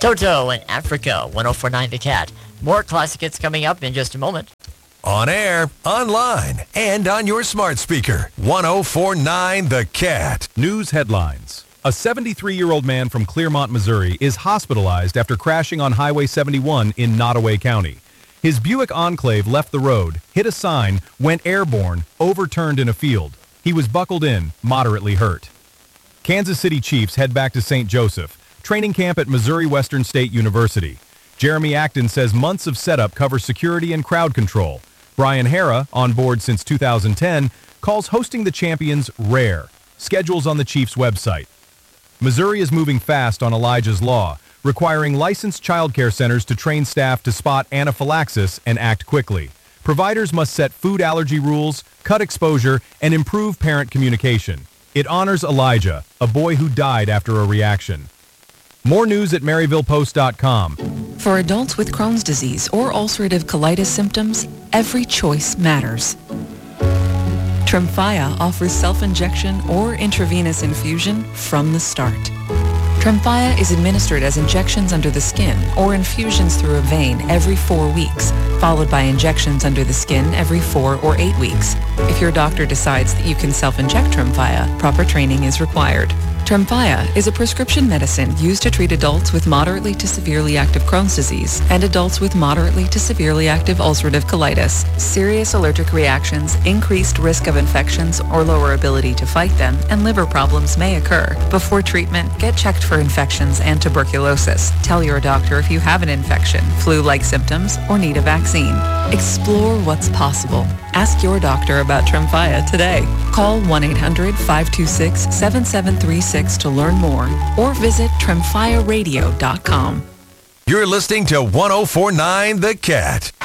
Toto and Africa, 104.9 The Cat. More classic hits coming up in just a moment. On air, online, and on your smart speaker. 104.9 The Cat. News headlines. A 73-year-old man from Clearmont, Missouri is hospitalized after crashing on Highway 71 in Nottoway County. His Buick Enclave left the road, hit a sign, went airborne, overturned in a field. He was buckled in, moderately hurt. Kansas City Chiefs head back to St. Joseph, training camp at Missouri Western State University. Jeremy Acton says months of setup cover security and crowd control. Brian Hara, on board since 2010, calls hosting the champions rare. Schedules on the Chiefs' website. Missouri is moving fast on Elijah's Law, requiring licensed childcare centers to train staff to spot anaphylaxis and act quickly. Providers must set food allergy rules, cut exposure, and improve parent communication. It honors Elijah, a boy who died after a reaction. More news at MaryvillePost.com. For adults with Crohn's disease or ulcerative colitis symptoms, every choice matters. Tremfya offers self-injection or intravenous infusion from the start. Tremfya is administered as injections under the skin or infusions through a vein every 4 weeks, followed by injections under the skin every 4 or 8 weeks. If your doctor decides that you can self-inject Tremfya, proper training is required. Tremfya is a prescription medicine used to treat adults with moderately to severely active Crohn's disease and adults with moderately to severely active ulcerative colitis. Serious allergic reactions, increased risk of infections or lower ability to fight them, and liver problems may occur. Before treatment, get checked for infections and tuberculosis. Tell your doctor if you have an infection, flu-like symptoms, or need a vaccine. Explore what's possible. Ask your doctor about Tremfya today. Call 1-800-526-7736 to learn more or visit tremfyaradio.com. You're listening to 104.9 The Cat.